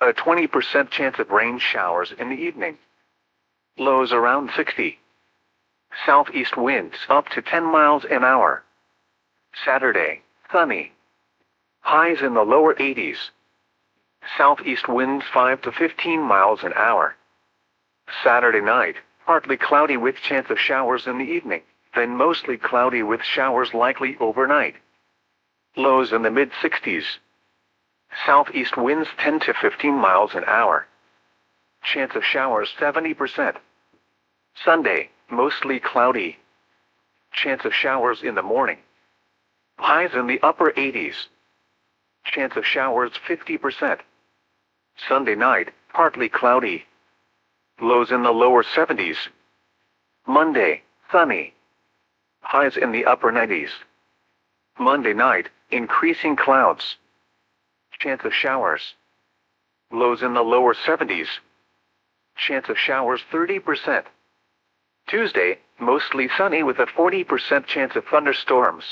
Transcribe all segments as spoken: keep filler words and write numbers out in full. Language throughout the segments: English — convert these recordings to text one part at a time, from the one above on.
A twenty percent chance of rain showers in the evening. Lows around sixty. Southeast winds up to ten miles an hour. Saturday, sunny. Highs in the lower eighties. Southeast winds five to fifteen miles an hour. Saturday night, partly cloudy with chance of showers in the evening, then mostly cloudy with showers likely overnight. Lows in the mid sixties. Southeast winds ten to fifteen miles an hour. Chance of showers seventy percent. Sunday, mostly cloudy. Chance of showers in the morning. Highs in the upper eighties. Chance of showers fifty percent. Sunday night, partly cloudy. Lows in the lower seventies. Monday, sunny. Highs in the upper nineties. Monday night, increasing clouds. Chance of showers. Lows in the lower seventies. Chance of showers thirty percent. Tuesday, mostly sunny with a forty percent chance of thunderstorms.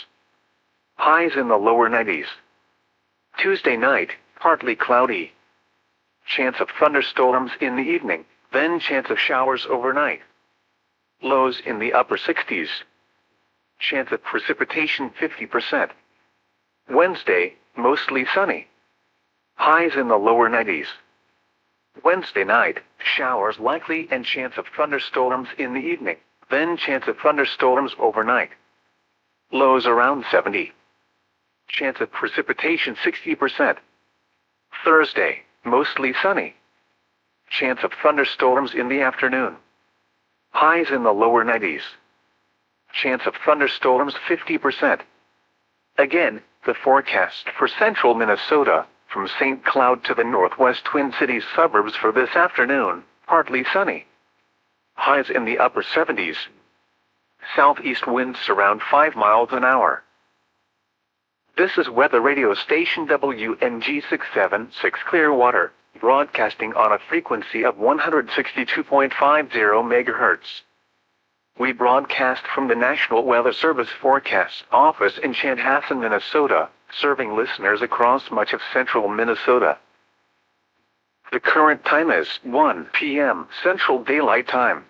Highs in the lower nineties. Tuesday night, partly cloudy. Chance of thunderstorms in the evening, then chance of showers overnight. Lows in the upper sixties. Chance of precipitation fifty percent. Wednesday, mostly sunny. Highs in the lower nineties. Wednesday night, showers likely and chance of thunderstorms in the evening, then chance of thunderstorms overnight. Lows around seventy. Chance of precipitation sixty percent. Thursday, mostly sunny. Chance of thunderstorms in the afternoon. Highs in the lower nineties. Chance of thunderstorms fifty percent. Again, the forecast for central Minnesota, from Saint Cloud to the northwest Twin Cities suburbs for this afternoon, partly sunny. Highs in the upper seventies. Southeast winds around five miles an hour. This is weather radio station W N G six seven six Clearwater, broadcasting on a frequency of one hundred sixty-two point five zero megahertz. We broadcast from the National Weather Service Forecast Office in Chanhassen, Minnesota, serving listeners across much of central Minnesota. The current time is one p m Central Daylight Time.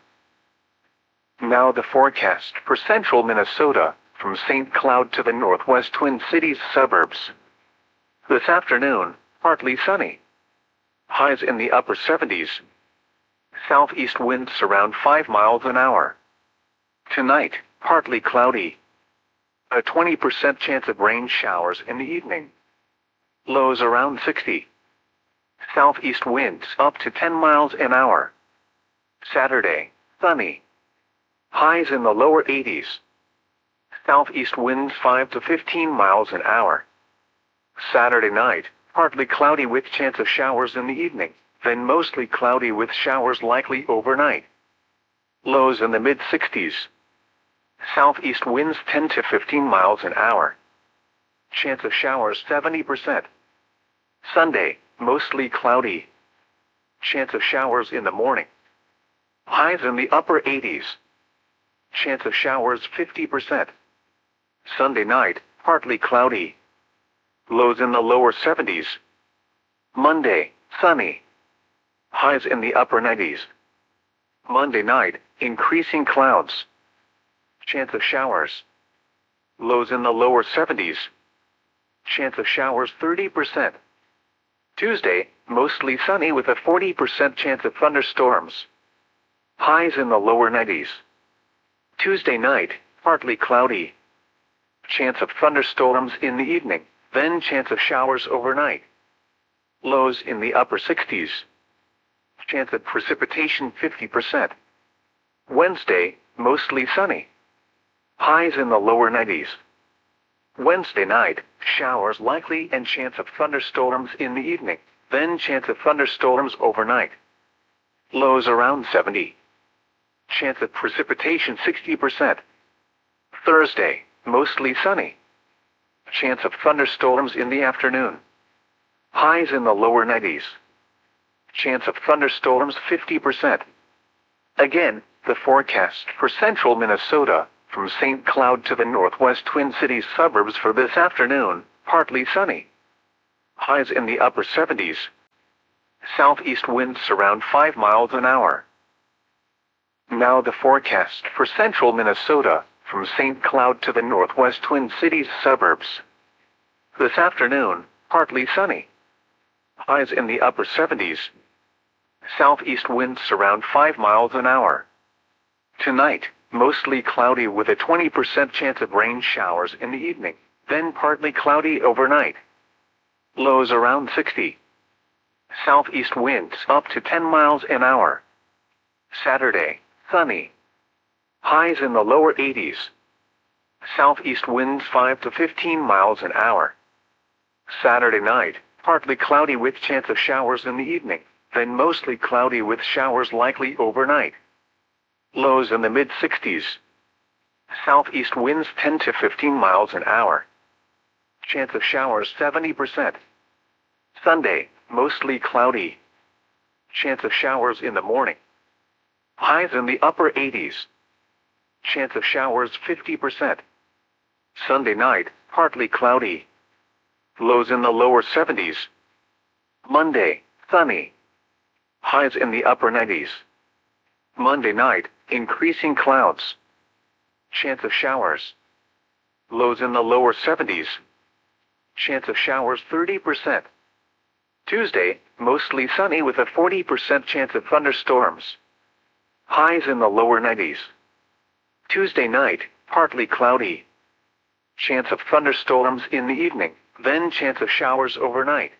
Now the forecast for central Minnesota, from Saint Cloud to the northwest Twin Cities suburbs. This afternoon, partly sunny. Highs in the upper seventies. Southeast winds around five miles an hour. Tonight, partly cloudy. A twenty percent chance of rain showers in the evening. Lows around sixty. Southeast winds up to ten miles an hour. Saturday, sunny. Highs in the lower eighties. Southeast winds five to fifteen miles an hour. Saturday night, partly cloudy with chance of showers in the evening, then mostly cloudy with showers likely overnight. Lows in the mid sixties. Southeast winds ten to fifteen miles an hour. Chance of showers seventy percent. Sunday, mostly cloudy. Chance of showers in the morning. Highs in the upper eighties. Chance of showers fifty percent. Sunday night, partly cloudy. Lows in the lower seventies. Monday, sunny. Highs in the upper nineties. Monday night, increasing clouds. Chance of showers. Lows in the lower seventies. Chance of showers thirty percent. Tuesday, mostly sunny with a forty percent chance of thunderstorms. Highs in the lower nineties. Tuesday night, partly cloudy. Chance of thunderstorms in the evening, then chance of showers overnight. Lows in the upper sixties. Chance of precipitation fifty percent. Wednesday, mostly sunny. Highs in the lower nineties. Wednesday night, showers likely and chance of thunderstorms in the evening, then chance of thunderstorms overnight. Lows around seventy. Chance of precipitation sixty percent. Thursday, mostly sunny. Chance of thunderstorms in the afternoon. Highs in the lower nineties. Chance of thunderstorms fifty percent. Again, the forecast for central Minnesota, from Saint Cloud to the northwest Twin Cities suburbs for this afternoon, partly sunny. Highs in the upper seventies. Southeast winds around five miles an hour. Now the forecast for central Minnesota, from Saint Cloud to the northwest Twin Cities suburbs. This afternoon, partly sunny. Highs in the upper seventies. Southeast winds around five miles an hour. Tonight, mostly cloudy with a twenty percent chance of rain showers in the evening, then partly cloudy overnight. Lows around sixty. Southeast winds up to ten miles an hour. Saturday, sunny. Highs in the lower eighties. Southeast winds five to fifteen miles an hour. Saturday night, partly cloudy with chance of showers in the evening, then mostly cloudy with showers likely overnight. Lows in the mid sixties. Southeast winds ten to fifteen miles an hour. Chance of showers seventy percent. Sunday, mostly cloudy. Chance of showers in the morning. Highs in the upper eighties. Chance of showers fifty percent. Sunday night, partly cloudy. Lows in the lower seventies. Monday, sunny. Highs in the upper nineties. Monday night, increasing clouds. Chance of showers. Lows in the lower seventies. Chance of showers thirty percent. Tuesday, mostly sunny with a forty percent chance of thunderstorms. Highs in the lower nineties. Tuesday night, partly cloudy. Chance of thunderstorms in the evening, then chance of showers overnight.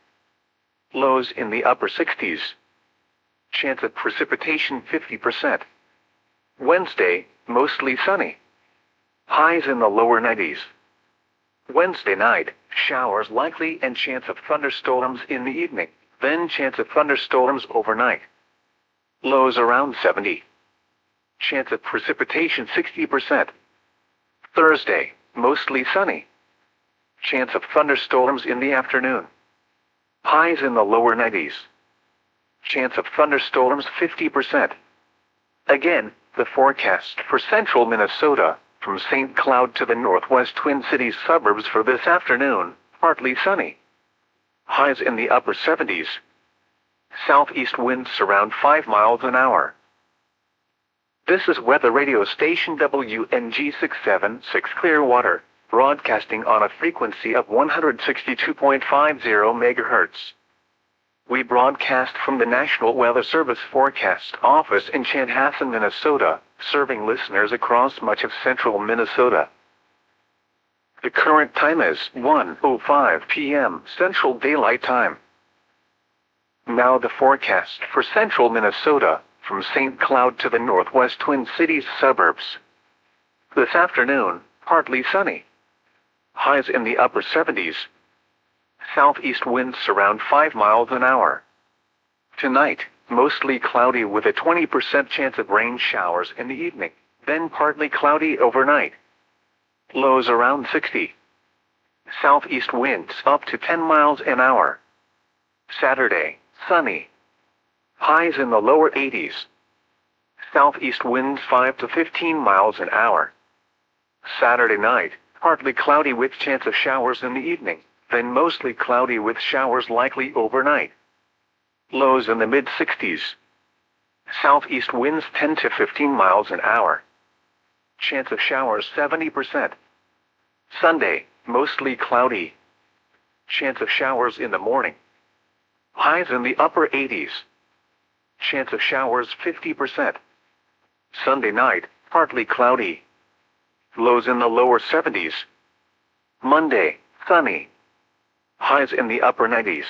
Lows in the upper sixties. Chance of precipitation fifty percent. Wednesday, mostly sunny. Highs in the lower nineties. Wednesday night, showers likely and chance of thunderstorms in the evening, then chance of thunderstorms overnight. Lows around seventy. Chance of precipitation sixty percent. Thursday, mostly sunny. Chance of thunderstorms in the afternoon. Highs in the lower nineties. Chance of thunderstorms fifty percent. Again, the forecast for central Minnesota, from Saint Cloud to the northwest Twin Cities suburbs for this afternoon, partly sunny. Highs in the upper seventies. Southeast winds around five miles an hour. This is weather radio station W N G six seven six Clearwater, broadcasting on a frequency of one hundred sixty-two point five zero megahertz. We broadcast from the National Weather Service Forecast Office in Chanhassen, Minnesota, serving listeners across much of central Minnesota. The current time is one oh five p m Central Daylight Time. Now the forecast for central Minnesota, from Saint Cloud to the northwest Twin Cities suburbs. This afternoon, partly sunny. Highs in the upper seventies. Southeast winds around five miles an hour. Tonight, mostly cloudy with a twenty percent chance of rain showers in the evening, then partly cloudy overnight. Lows around sixty. Southeast winds up to ten miles an hour. Saturday, sunny. Highs in the lower eighties. Southeast winds five to fifteen miles an hour. Saturday night, partly cloudy with chance of showers in the evening, then mostly cloudy with showers likely overnight. Lows in the mid sixties. Southeast winds ten to fifteen miles an hour. Chance of showers seventy percent. Sunday, mostly cloudy. Chance of showers in the morning. Highs in the upper eighties. Chance of showers fifty percent. Sunday night, partly cloudy. Lows in the lower seventies. Monday, sunny. Highs in the upper nineties.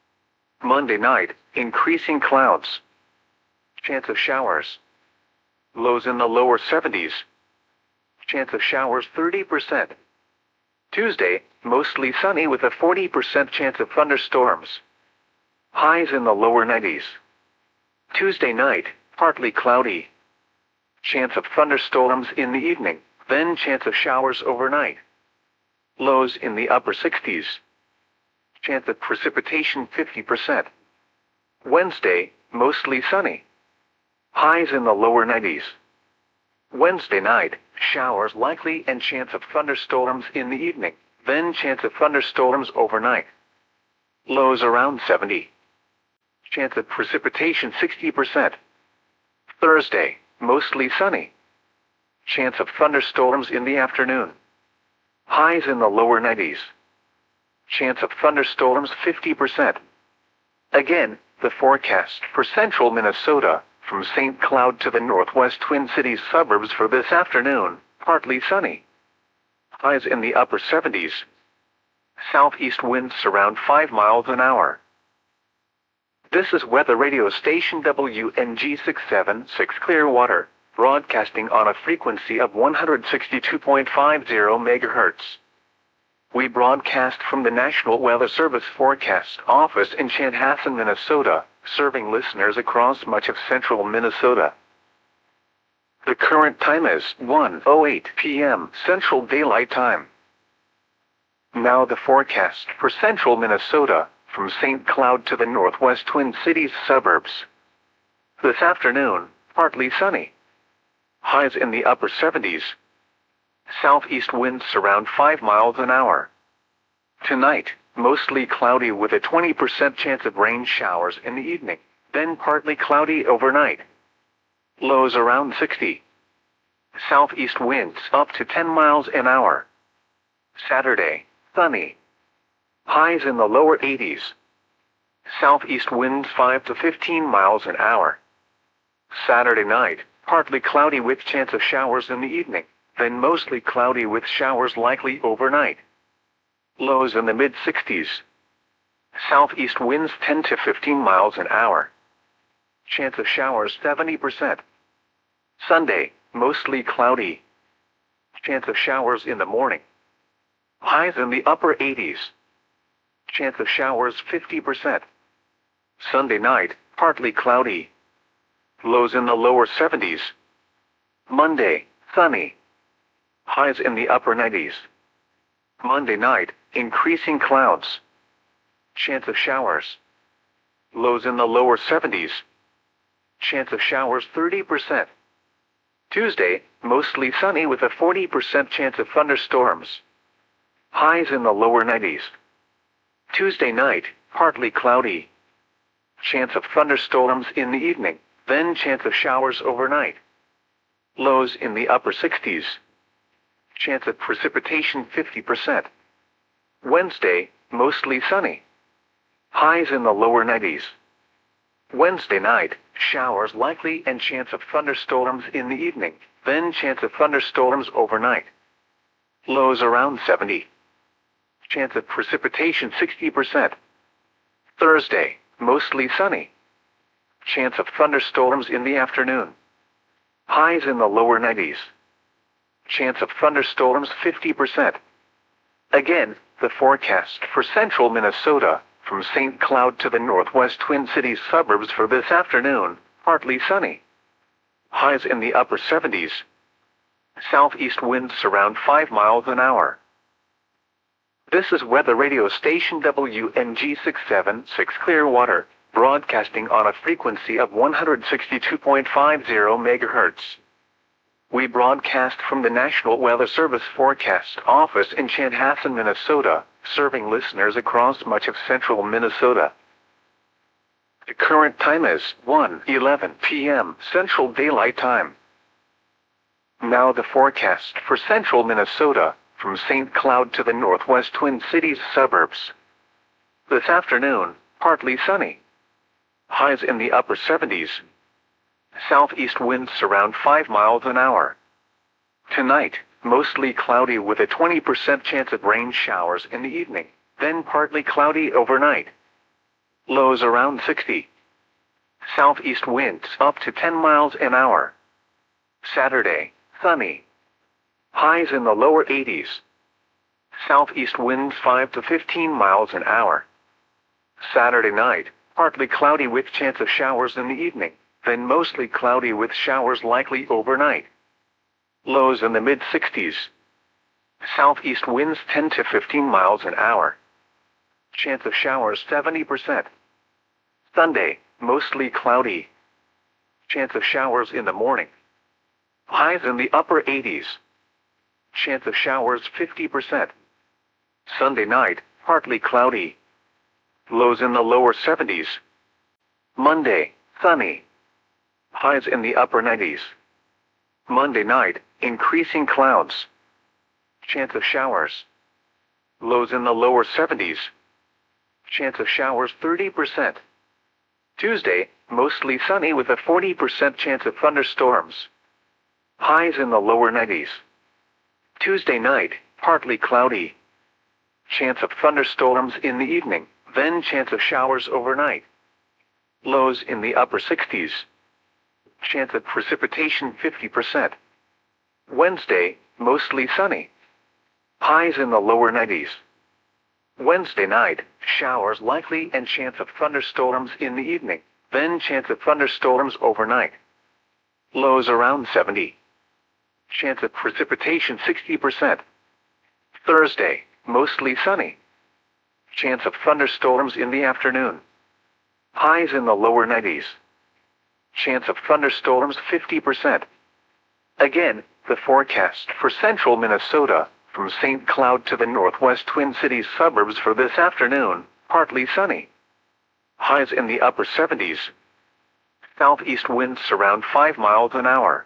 Monday night, increasing clouds. Chance of showers. Lows in the lower seventies. Chance of showers thirty percent. Tuesday, mostly sunny with a forty percent chance of thunderstorms. Highs in the lower nineties. Tuesday night, partly cloudy. Chance of thunderstorms in the evening, then chance of showers overnight. Lows in the upper sixties. Chance of precipitation fifty percent. Wednesday, mostly sunny. Highs in the lower nineties. Wednesday night, showers likely and chance of thunderstorms in the evening, then chance of thunderstorms overnight. Lows around seventy. Chance of precipitation sixty percent. Thursday, mostly sunny. Chance of thunderstorms in the afternoon. Highs in the lower nineties. Chance of thunderstorms fifty percent. Again, the forecast for central Minnesota, from Saint Cloud to the northwest Twin Cities suburbs for this afternoon, partly sunny. Highs in the upper seventies. Southeast winds around five miles an hour. This is weather radio station W N G six seven six Clearwater, broadcasting on a frequency of one hundred sixty-two point five zero megahertz. We broadcast from the National Weather Service Forecast Office in Chanhassen, Minnesota, serving listeners across much of central Minnesota. The current time is one oh eight p m Central Daylight Time. Now the forecast for central Minnesota, from Saint Cloud to the northwest Twin Cities suburbs. This afternoon, partly sunny. Highs in the upper seventies. Southeast winds around five miles an hour. Tonight, mostly cloudy with a twenty percent chance of rain showers in the evening, then partly cloudy overnight. Lows around sixty. Southeast winds up to ten miles an hour. Saturday, sunny. Highs in the lower eighties. Southeast winds five to fifteen miles an hour. Saturday night, partly cloudy with chance of showers in the evening, then mostly cloudy with showers likely overnight. Lows in the mid-sixties. Southeast winds ten to fifteen miles an hour. Chance of showers seventy percent. Sunday, mostly cloudy. Chance of showers in the morning. Highs in the upper eighties. Chance of showers fifty percent. Sunday night, partly cloudy. Lows in the lower seventies. Monday, sunny. Highs in the upper nineties. Monday night, increasing clouds. Chance of showers. Lows in the lower seventies. Chance of showers thirty percent. Tuesday, mostly sunny with a forty percent chance of thunderstorms. Highs in the lower nineties. Tuesday night, partly cloudy. Chance of thunderstorms in the evening, then chance of showers overnight. Lows in the upper sixties. Chance of precipitation fifty percent. Wednesday, mostly sunny. Highs in the lower nineties. Wednesday night, showers likely and chance of thunderstorms in the evening, then chance of thunderstorms overnight. Lows around seventy. Chance of precipitation sixty percent. Thursday, mostly sunny. Chance of thunderstorms in the afternoon. Highs in the lower nineties. Chance of thunderstorms fifty percent. Again, the forecast for central Minnesota, from Saint Cloud to the northwest Twin Cities suburbs for this afternoon, partly sunny. Highs in the upper seventies. Southeast winds around five miles an hour. This is weather radio station W N G six seven six Clearwater, broadcasting on a frequency of one hundred sixty-two point five zero megahertz. We broadcast from the National Weather Service Forecast Office in Chanhassen, Minnesota, serving listeners across much of central Minnesota. The current time is one eleven p m Central Daylight Time. Now the forecast for central Minnesota, from Saint Cloud to the northwest Twin Cities suburbs. This afternoon, partly sunny. Highs in the upper seventies. Southeast winds around five miles an hour. Tonight, mostly cloudy with a twenty percent chance of rain showers in the evening, then partly cloudy overnight. Lows around sixty. Southeast winds up to ten miles an hour. Saturday, sunny. Highs in the lower eighties. Southeast winds five to fifteen miles an hour. Saturday night, partly cloudy with chance of showers in the evening, then mostly cloudy with showers likely overnight. Lows in the mid-sixties. Southeast winds ten to fifteen miles an hour. Chance of showers seventy percent. Sunday, mostly cloudy. Chance of showers in the morning. Highs in the upper eighties. Chance of showers fifty percent. Sunday night, partly cloudy. Lows in the lower seventies. Monday, sunny. Highs in the upper nineties. Monday night, increasing clouds. Chance of showers. Lows in the lower seventies. Chance of showers thirty percent. Tuesday, mostly sunny with a forty percent chance of thunderstorms. Highs in the lower nineties. Tuesday night, partly cloudy. Chance of thunderstorms in the evening, then chance of showers overnight. Lows in the upper sixties. Chance of precipitation fifty percent. Wednesday, mostly sunny. Highs in the lower nineties. Wednesday night, showers likely and chance of thunderstorms in the evening, then chance of thunderstorms overnight. Lows around seventy. Chance of precipitation sixty percent. Thursday, mostly sunny. Chance of thunderstorms in the afternoon. Highs in the lower nineties. Chance of thunderstorms fifty percent. Again, the forecast for central Minnesota, from Saint Cloud to the northwest Twin Cities suburbs for this afternoon, partly sunny. Highs in the upper seventies. Southeast winds around five miles an hour.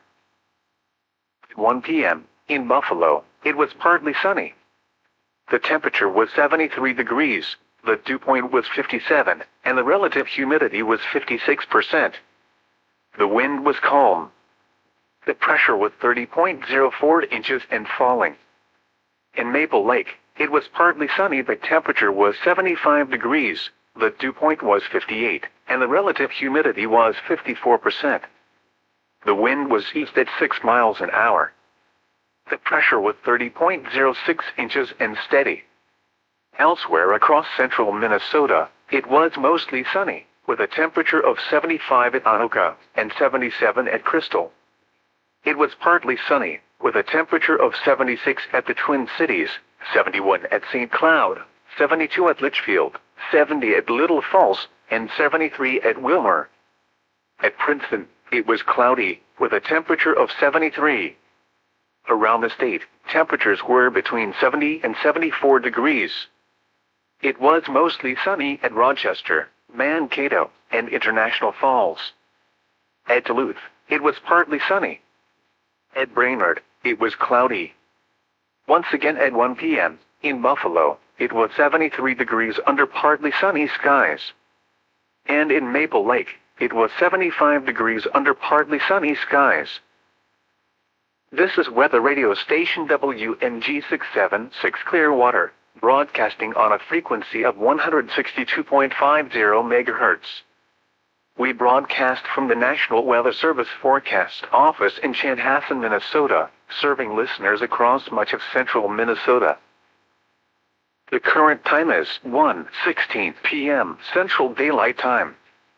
At one p m, in Buffalo, it was partly sunny. The temperature was seventy-three degrees, the dew point was fifty-seven, and the relative humidity was fifty-six percent. The wind was calm. The pressure was thirty point zero four inches and falling. In Maple Lake, it was partly sunny. The temperature was seventy-five degrees, the dew point was fifty-eight, and the relative humidity was fifty-four percent. The wind was east at six miles an hour. The pressure was thirty point zero six inches and steady. Elsewhere across central Minnesota, it was mostly sunny, with a temperature of seventy-five at Anoka and seventy-seven at Crystal. It was partly sunny, with a temperature of seventy-six at the Twin Cities, seventy-one at Saint Cloud, seventy-two at Litchfield, seventy at Little Falls, and seventy-three at Wilmer. At Princeton, it was cloudy, with a temperature of seventy-three. Around the state, temperatures were between seventy and seventy-four degrees. It was mostly sunny at Rochester, Mankato, and International Falls. At Duluth, it was partly sunny. At Brainerd, it was cloudy. Once again at one p m, in Buffalo, it was seventy-three degrees under partly sunny skies. And in Maple Lake, it was seventy-five degrees under partly sunny skies. This is weather radio station W M G six seventy-six Clearwater, broadcasting on a frequency of one hundred sixty-two point five zero megahertz. We broadcast from the National Weather Service Forecast Office in Chanhassen, Minnesota, serving listeners across much of central Minnesota. The current time is one sixteen p m Central Daylight Time.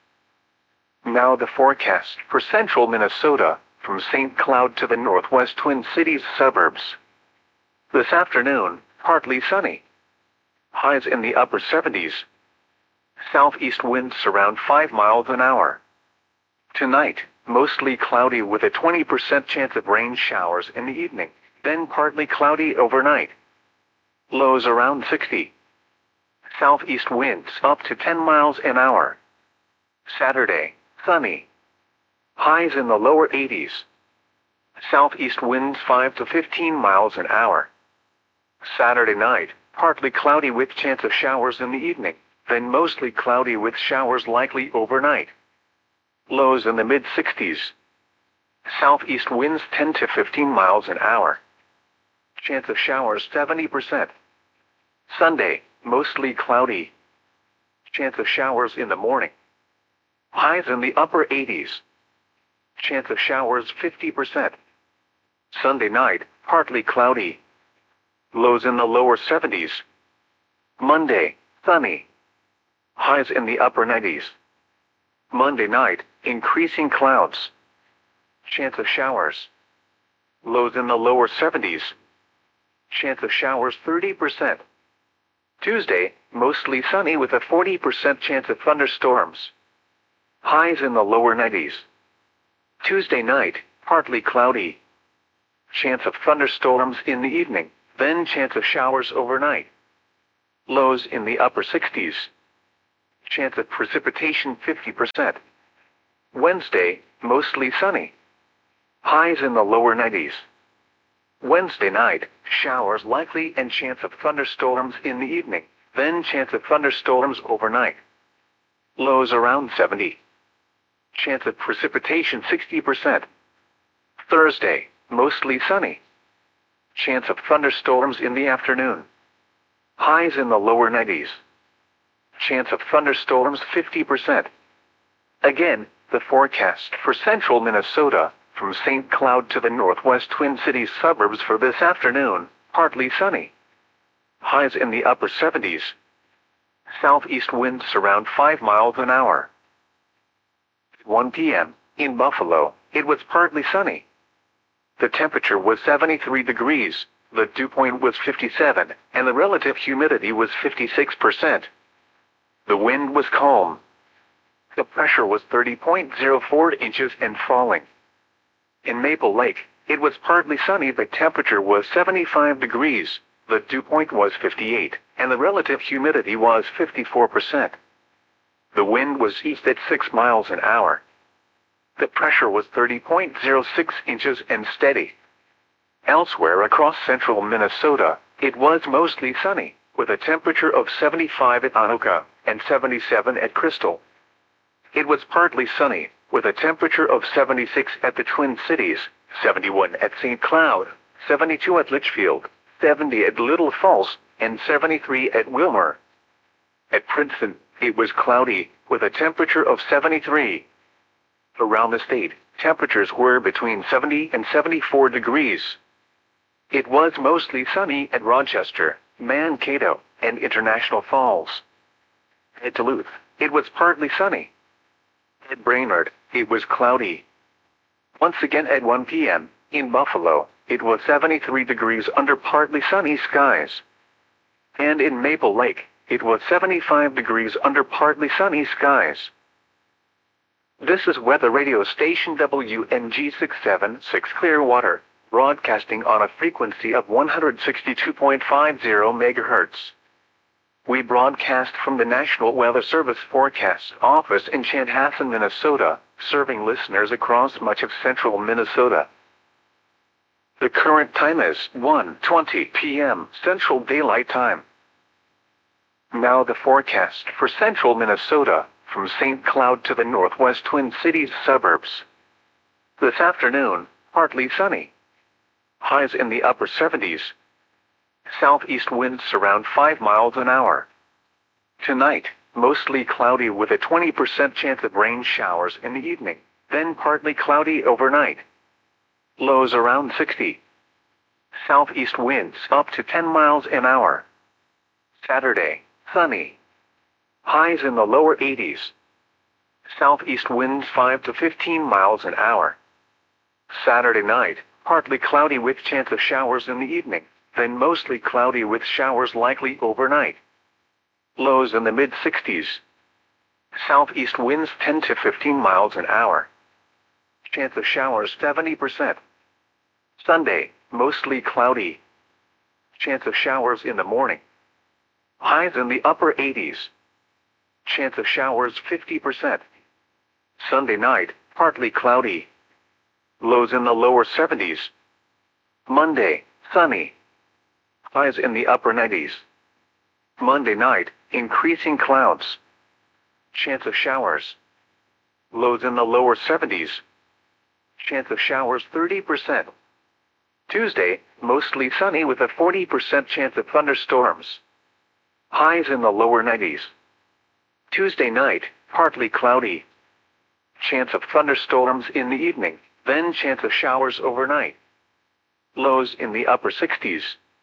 Now the forecast for central Minnesota, from Saint Cloud to the northwest Twin Cities suburbs. This afternoon, partly sunny. Highs in the upper seventies. Southeast winds around five miles an hour. Tonight, mostly cloudy with a twenty percent chance of rain showers in the evening, then partly cloudy overnight. Lows around sixty. Southeast winds up to ten miles an hour. Saturday, sunny. Highs in the lower eighties. Southeast winds five to fifteen miles an hour. Saturday night, partly cloudy with chance of showers in the evening, then mostly cloudy with showers likely overnight. Lows in the mid sixties. Southeast winds ten to fifteen miles an hour. Chance of showers seventy percent. Sunday, mostly cloudy. Chance of showers in the morning. Highs in the upper eighties. Chance of showers fifty percent. Sunday night, partly cloudy. Lows in the lower seventies. Monday, sunny. Highs in the upper nineties. Monday night, increasing clouds. Chance of showers. Lows in the lower seventies. Chance of showers thirty percent. Tuesday, mostly sunny with a forty percent chance of thunderstorms. Highs in the lower nineties. Tuesday night, partly cloudy. Chance of thunderstorms in the evening, then chance of showers overnight. Lows in the upper sixties. Chance of precipitation fifty percent. Wednesday, mostly sunny. Highs in the lower nineties. Wednesday night, showers likely and chance of thunderstorms in the evening, then chance of thunderstorms overnight. Lows around seventy. Chance of precipitation sixty percent. Thursday, mostly sunny. Chance of thunderstorms in the afternoon. Highs in the lower nineties. Chance of thunderstorms fifty percent. Again, the forecast for central Minnesota, from Saint Cloud to the northwest Twin Cities suburbs for this afternoon, partly sunny. Highs in the upper seventies. Southeast winds around five miles an hour. At one p m, in Buffalo, it was partly sunny. The temperature was seventy-three degrees, the dew point was fifty-seven, and the relative humidity was fifty-six percent. The wind was calm. The pressure was thirty point zero four inches and falling. In Maple Lake, it was partly sunny. The temperature was seventy-five degrees, the dew point was fifty-eight, and the relative humidity was fifty-four percent. The wind was east at six miles an hour. The pressure was thirty point zero six inches and steady. Elsewhere across central Minnesota, it was mostly sunny, with a temperature of seventy-five at Anoka and seventy-seven at Crystal. It was partly sunny, with a temperature of seventy-six at the Twin Cities, seventy-one at Saint Cloud, seventy-two at Litchfield, seventy at Little Falls, and seventy-three at Wilmer. At Princeton, it was cloudy, with a temperature of seventy-three. Around the state, temperatures were between seventy and seventy-four degrees. It was mostly sunny at Rochester, Mankato, and International Falls. At Duluth, it was partly sunny. At Brainerd, it was cloudy. Once again at one p m, in Buffalo, it was seventy-three degrees under partly sunny skies. And in Maple Lake, it was seventy-five degrees under partly sunny skies. This is weather radio station W N G six seven six Clearwater, broadcasting on a frequency of one hundred sixty-two point five zero megahertz. We broadcast from the National Weather Service Forecast Office in Chanhassen, Minnesota, serving listeners across much of central Minnesota. The current time is one twenty p m Central Daylight Time. Now the forecast for central Minnesota, from Saint Cloud to the northwest Twin Cities suburbs. This afternoon, partly sunny. Highs in the upper seventies. Southeast winds around five miles an hour. Tonight, mostly cloudy with a twenty percent chance of rain showers in the evening, then partly cloudy overnight. Lows around sixty. Southeast winds up to ten miles an hour. Saturday, sunny. Highs in the lower eighties. Southeast winds five to fifteen miles an hour. Saturday night, partly cloudy with chance of showers in the evening, then mostly cloudy with showers likely overnight. Lows in the mid sixties. Southeast winds ten to fifteen miles an hour. Chance of showers seventy percent. Sunday, mostly cloudy. Chance of showers in the morning. Highs in the upper eighties. Chance of showers fifty percent. Sunday night, partly cloudy. Lows in the lower seventies. Monday, sunny. Highs in the upper nineties. Monday night, increasing clouds. Chance of showers. Lows in the lower seventies. Chance of showers thirty percent. Tuesday, mostly sunny with a forty percent chance of thunderstorms. Highs in the lower nineties. Tuesday night, partly cloudy. Chance of thunderstorms in the evening, then chance of showers overnight. Lows in the upper sixties.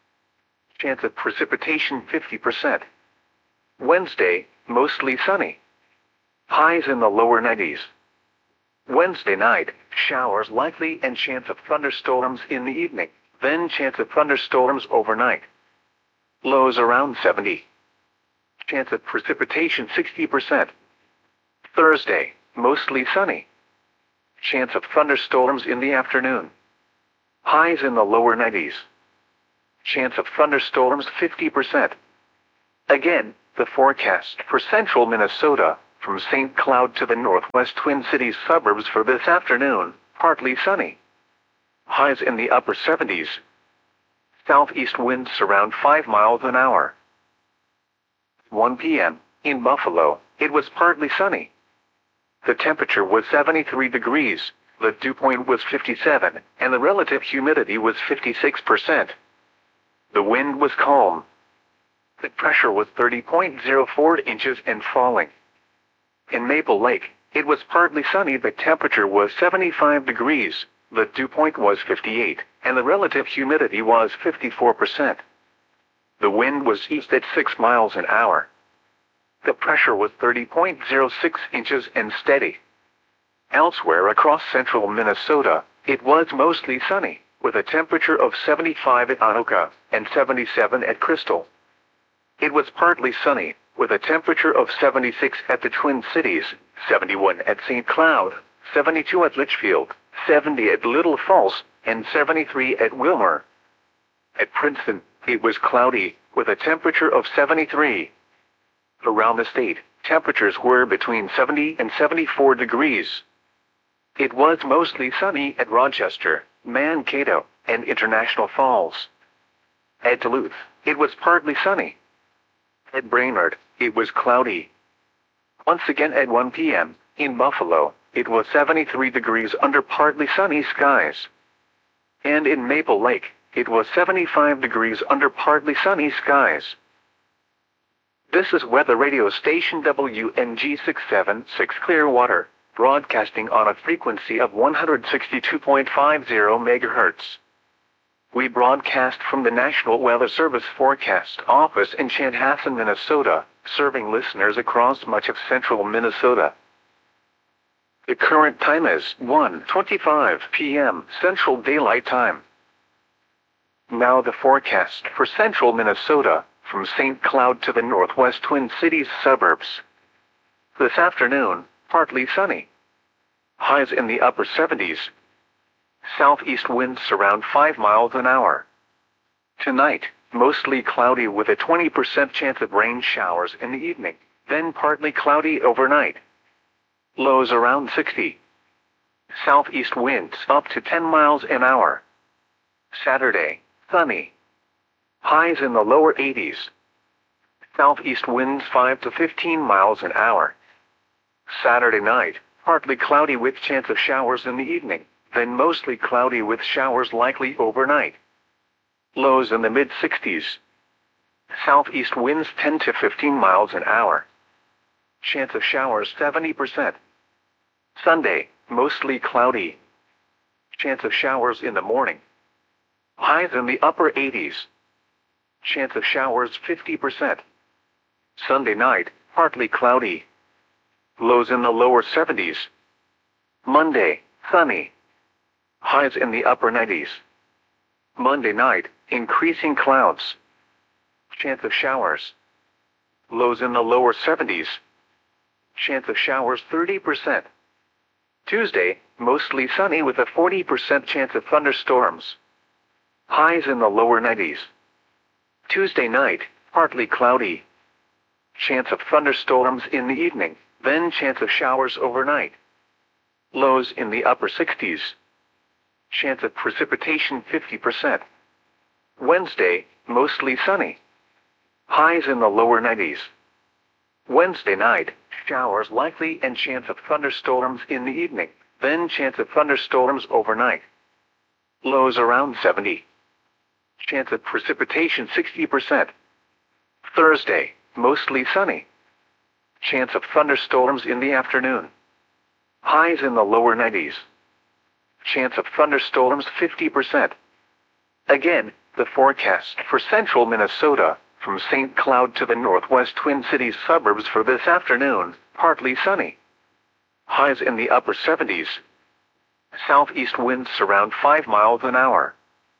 Chance of precipitation fifty percent. Wednesday, mostly sunny. Highs in the lower nineties. Wednesday night, showers likely and chance of thunderstorms in the evening, then chance of thunderstorms overnight. Lows around seventy. Chance of precipitation sixty percent. Thursday, mostly sunny. Chance of thunderstorms in the afternoon. Highs in the lower nineties. Chance of thunderstorms fifty percent. Again, the forecast for central Minnesota, from Saint Cloud to the northwest Twin Cities suburbs for this afternoon, partly sunny. Highs in the upper seventies. Southeast winds around five miles an hour. one p m In Buffalo, it was partly sunny. The temperature was seventy-three degrees, the dew point was fifty-seven, and the relative humidity was fifty-six percent. The wind was calm. The pressure was thirty point zero four inches and falling. In Maple Lake, it was partly sunny. The temperature was seventy-five degrees, the dew point was fifty-eight, and the relative humidity was fifty-four percent. The wind was east at six miles an hour. The pressure was thirty point zero six inches and steady. Elsewhere across central Minnesota, it was mostly sunny, with a temperature of seventy-five at Anoka and seventy-seven at Crystal. It was partly sunny, with a temperature of seventy-six at the Twin Cities, seventy-one at Saint Cloud, seventy-two at Litchfield, seventy at Little Falls, and seventy-three at Wilmer. At Princeton, it was cloudy, with a temperature of seventy-three. Around the state, temperatures were between seventy and seventy-four degrees. It was mostly sunny at Rochester, Mankato, and International Falls. At Duluth, it was partly sunny. At Brainerd, it was cloudy. Once again at one p m, in Buffalo, it was seventy-three degrees under partly sunny skies. And in Maple Lake, it was seventy-five degrees under partly sunny skies. This is weather radio station W N G six seven six Clearwater, broadcasting on a frequency of one hundred sixty-two point five zero megahertz. We broadcast from the National Weather Service Forecast Office in Chanhassen, Minnesota, serving listeners across much of central Minnesota. The current time is one twenty-five p m Central Daylight Time. Now the forecast for central Minnesota, from Saint Cloud to the northwest Twin Cities suburbs. This afternoon, partly sunny. Highs in the upper seventies. Southeast winds around five miles an hour. Tonight, mostly cloudy with a twenty percent chance of rain showers in the evening, then partly cloudy overnight. Lows around sixty. Southeast winds up to ten miles an hour. Saturday, sunny. Highs in the lower eighties. Southeast winds five to fifteen miles an hour. Saturday night, partly cloudy with chance of showers in the evening, then mostly cloudy with showers likely overnight. Lows in the mid sixties. Southeast winds ten to fifteen miles an hour. Chance of showers seventy percent. Sunday, mostly cloudy. Chance of showers in the morning. Highs in the upper eighties. Chance of showers fifty percent. Sunday night, partly cloudy. Lows in the lower seventies. Monday, sunny. Highs in the upper nineties. Monday night, increasing clouds. Chance of showers. Lows in the lower seventies. Chance of showers thirty percent. Tuesday, mostly sunny with a forty percent chance of thunderstorms. Highs in the lower nineties. Tuesday night, partly cloudy. Chance of thunderstorms in the evening, then chance of showers overnight. Lows in the upper sixties. Chance of precipitation fifty percent. Wednesday, mostly sunny. Highs in the lower nineties. Wednesday night, showers likely and chance of thunderstorms in the evening, then chance of thunderstorms overnight. Lows around seventy. Chance of precipitation sixty percent. Thursday, mostly sunny. Chance of thunderstorms in the afternoon. Highs in the lower nineties. Chance of thunderstorms fifty percent. Again, the forecast for central Minnesota, from Saint Cloud to the northwest Twin Cities suburbs for this afternoon, partly sunny. Highs in the upper seventies. Southeast winds around five miles an hour.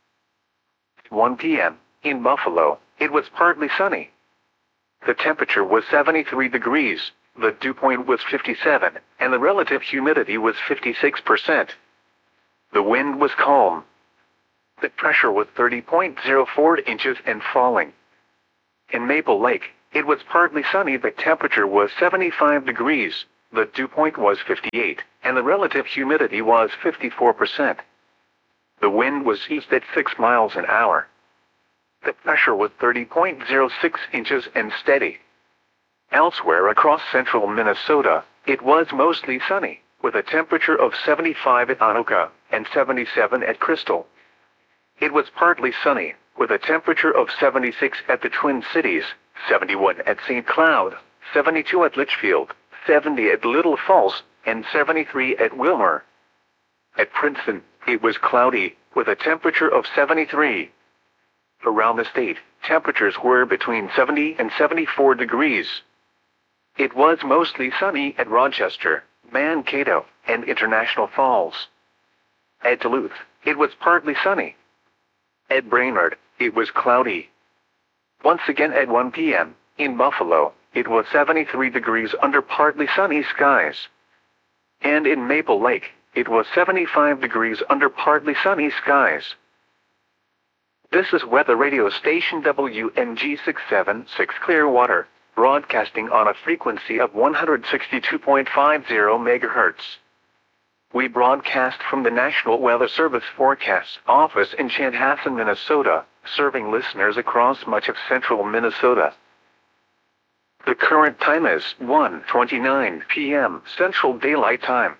one p m, in Buffalo, it was partly sunny. The temperature was seventy-three degrees, the dew point was fifty-seven, and the relative humidity was fifty-six percent. The wind was calm. The pressure was thirty point zero four inches and falling. In Maple Lake, It was partly sunny. The temperature was seventy-five degrees, the dew point was fifty-eight, and the relative humidity was fifty-four percent. The wind was east at six miles an hour. The pressure was thirty point zero six inches and steady. Elsewhere across central Minnesota, it was mostly sunny, with a temperature of seventy-five at Anoka and seventy-seven at Crystal. It was partly sunny, with a temperature of seventy-six at the Twin Cities, seventy-one at Saint Cloud, seventy-two at Litchfield, seventy at Little Falls, and seventy-three at Wilmer. At Princeton, it was cloudy, with a temperature of seventy-three. Around the state, temperatures were between seventy and seventy-four degrees. It was mostly sunny at Rochester, Mankato, and International Falls. At Duluth, it was partly sunny. At Brainerd, it was cloudy. Once again at one p m, in Buffalo, it was seventy-three degrees under partly sunny skies. And in Maple Lake, it was seventy-five degrees under partly sunny skies. This is weather radio station W N G six seven six Clearwater, broadcasting on a frequency of one hundred sixty-two point five zero megahertz. We broadcast from the National Weather Service Forecast Office in Chanhassen, Minnesota, serving listeners across much of central Minnesota. The current time is one twenty-nine p m Central Daylight Time.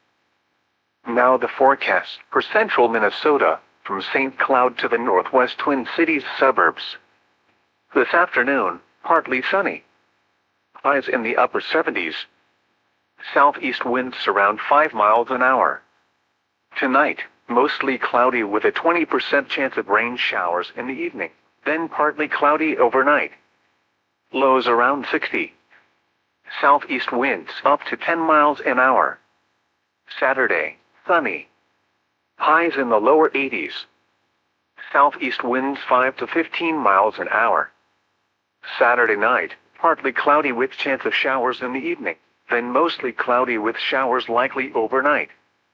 Now the forecast for central Minnesota, from Saint Cloud to the northwest Twin Cities suburbs. This afternoon, partly sunny. Highs in the upper seventies. Southeast winds around five miles an hour. Tonight, mostly cloudy with a twenty percent chance of rain showers in the evening, then partly cloudy overnight. Lows around sixty. Southeast winds up to ten miles an hour. Saturday, sunny. Highs in the lower eighties. Southeast winds five to fifteen miles an hour. Saturday night, partly cloudy with chance of showers in the evening, then mostly cloudy with showers likely overnight.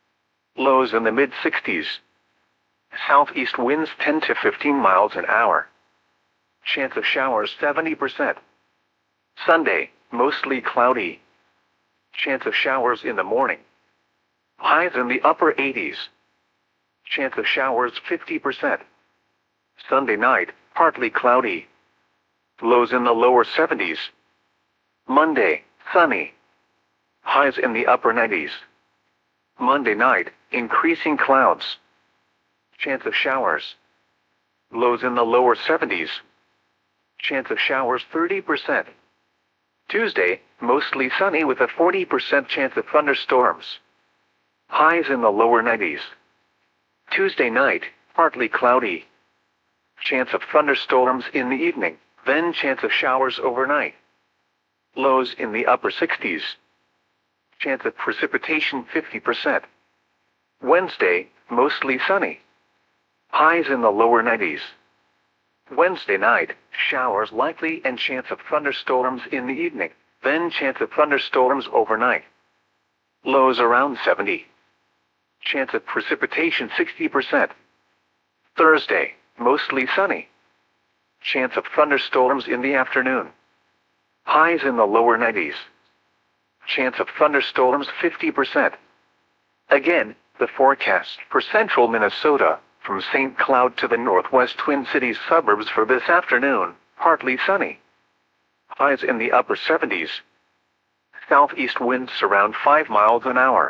Lows in the mid sixties. Southeast winds ten to fifteen miles an hour. Chance of showers seventy percent. Sunday, mostly cloudy. Chance of showers in the morning. Highs in the upper eighties. Chance of showers fifty percent. Sunday night, partly cloudy. Lows in the lower seventies. Monday, sunny. Highs in the upper nineties. Monday night, increasing clouds. Chance of showers. Lows in the lower seventies. Chance of showers thirty percent. Tuesday, mostly sunny with a forty percent chance of thunderstorms. Highs in the lower nineties. Tuesday night, partly cloudy. Chance of thunderstorms in the evening, then chance of showers overnight. Lows in the upper sixties. Chance of precipitation fifty percent. Wednesday, mostly sunny. Highs in the lower nineties. Wednesday night, showers likely and chance of thunderstorms in the evening, then chance of thunderstorms overnight. Lows around seventy. Chance of precipitation sixty percent. Thursday, mostly sunny. Chance of thunderstorms in the afternoon. Highs in the lower nineties. Chance of thunderstorms fifty percent. Again, the forecast for central Minnesota, from Saint Cloud to the northwest Twin Cities suburbs for this afternoon, partly sunny. Highs in the upper seventies. Southeast winds around five miles an hour.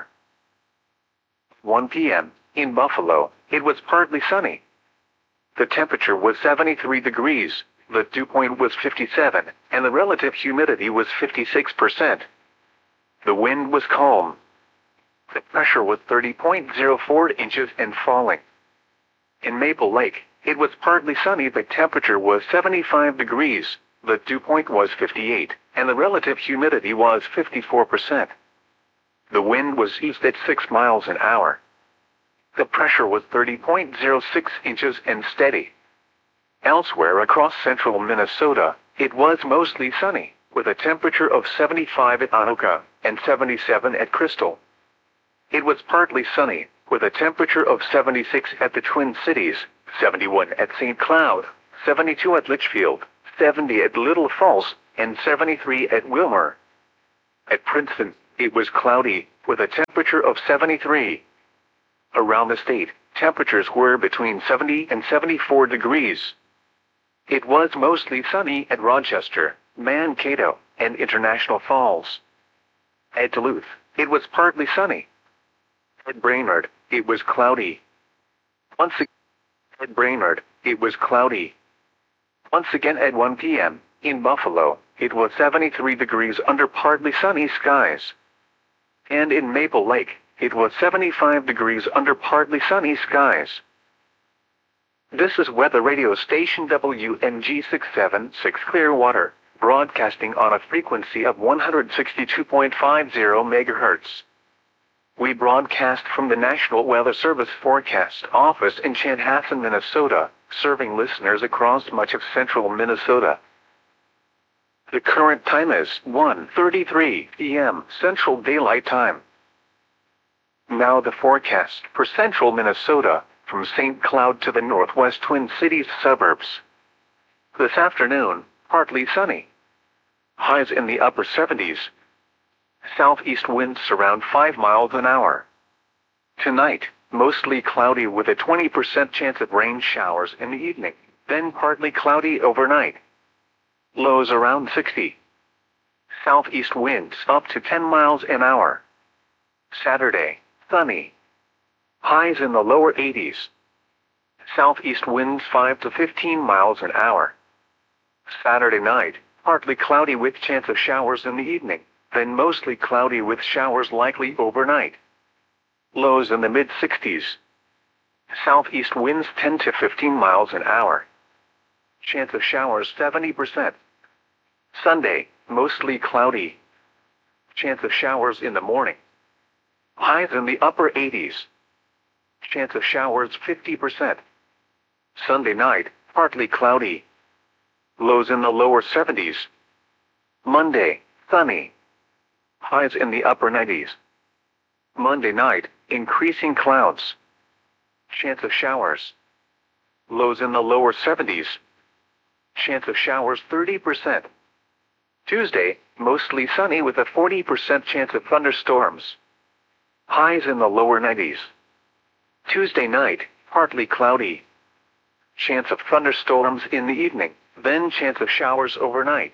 one p m, in Buffalo, it was partly sunny. The temperature was seventy-three degrees, the dew point was fifty-seven, and the relative humidity was fifty-six percent. The wind was calm. The pressure was thirty point zero four inches and falling. In Maple Lake, it was partly sunny. The temperature was seventy-five degrees, the dew point was fifty-eight, and the relative humidity was fifty-four percent. The wind was east at six miles an hour. The pressure was thirty point zero six inches and steady. Elsewhere across central Minnesota, it was mostly sunny, with a temperature of seventy-five at Anoka and seventy-seven at Crystal. It was partly sunny, with a temperature of seventy-six at the Twin Cities, seventy-one at Saint Cloud, seventy-two at Litchfield, seventy at Little Falls, and seventy-three at Wilmer. At Princeton, it was cloudy, with a temperature of seventy-three. Around the state, temperatures were between seventy and seventy-four degrees. It was mostly sunny at Rochester, Mankato, and International Falls. At Duluth, it was partly sunny. At Brainerd, it was cloudy. Once again, at Brainerd, it was cloudy. Once again at one p m, in Buffalo, it was seventy-three degrees under partly sunny skies. And in Maple Lake, it was seventy-five degrees under partly sunny skies. This is weather radio station W N G six seven six Clearwater, broadcasting on a frequency of one hundred sixty-two point five zero megahertz. We broadcast from the National Weather Service Forecast Office in Chanhassen, Minnesota, serving listeners across much of central Minnesota. The current time is one thirty-three p m Central Daylight Time. Now the forecast for central Minnesota, from Saint Cloud to the northwest Twin Cities suburbs. This afternoon, partly sunny. Highs in the upper seventies. Southeast winds around five miles an hour. Tonight, mostly cloudy with a twenty percent chance of rain showers in the evening, then partly cloudy overnight. Lows around sixty. Southeast winds up to ten miles an hour. Saturday, sunny. Highs in the lower eighties. Southeast winds five to fifteen miles an hour. Saturday night, partly cloudy with chance of showers in the evening, then mostly cloudy with showers likely overnight. Lows in the mid sixties. Southeast winds ten to fifteen miles an hour. Chance of showers seventy percent. Sunday, mostly cloudy. Chance of showers in the morning. Highs in the upper eighties. Chance of showers fifty percent. Sunday night, partly cloudy. Lows in the lower seventies. Monday, sunny. Highs in the upper nineties. Monday night, increasing clouds. Chance of showers. Lows in the lower seventies. Chance of showers thirty percent. Tuesday, mostly sunny with a forty percent chance of thunderstorms. Highs in the lower nineties. Tuesday night, partly cloudy. Chance of thunderstorms in the evening, then chance of showers overnight.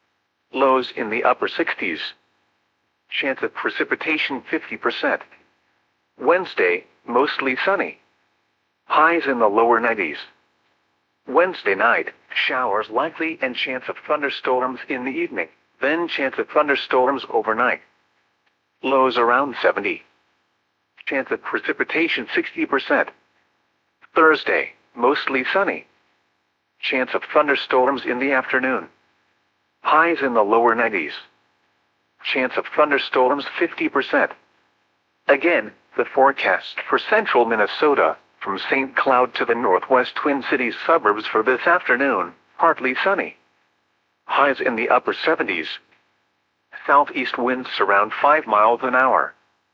Lows in the upper sixties. Chance of precipitation fifty percent. Wednesday, mostly sunny. Highs in the lower nineties. Wednesday night, showers likely and chance of thunderstorms in the evening, then chance of thunderstorms overnight. Lows around seventy. Chance of precipitation sixty percent. Thursday, mostly sunny. Chance of thunderstorms in the afternoon. Highs in the lower nineties. Chance of thunderstorms fifty percent. Again, the forecast for central Minnesota, from Saint Cloud to the northwest Twin Cities suburbs for this afternoon, partly sunny. Highs in the upper seventies. Southeast winds around five miles an hour.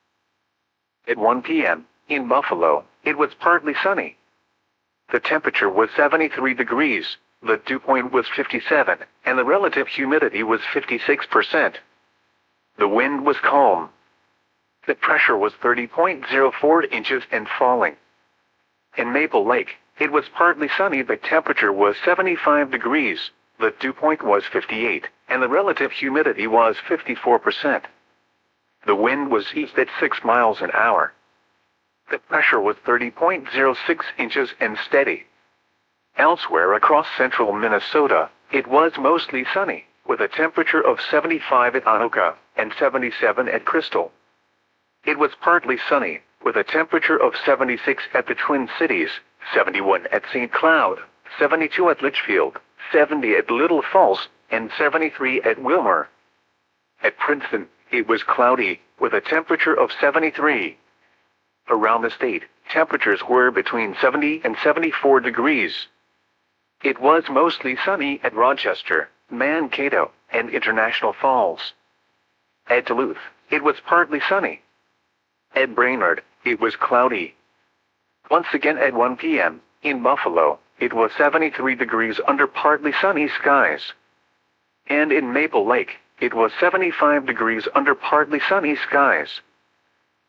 At one p m, in Buffalo, it was partly sunny. The temperature was seventy-three degrees, the dew point was fifty-seven, and the relative humidity was fifty-six percent. The wind was calm. The pressure was thirty point zero four inches and falling. In Maple Lake, it was partly sunny. The temperature was seventy-five degrees, the dew point was fifty-eight, and the relative humidity was fifty-four percent. The wind was east at six miles an hour. The pressure was thirty point zero six inches and steady. Elsewhere across central Minnesota, it was mostly sunny, with a temperature of seventy-five at Anoka and seventy-seven at Crystal. It was partly sunny, with a temperature of seventy-six at the Twin Cities, seventy-one at Saint Cloud, seventy-two at Litchfield, seventy at Little Falls, and seventy-three at Wilmer. At Princeton, it was cloudy, with a temperature of seventy-three. Around the state, temperatures were between seventy and seventy-four degrees. It was mostly sunny at Rochester, Mankato, and International Falls. At Duluth, it was partly sunny. At Brainerd, it was cloudy. Once again at one p m, in Buffalo, it was seventy-three degrees under partly sunny skies. And in Maple Lake, it was seventy-five degrees under partly sunny skies.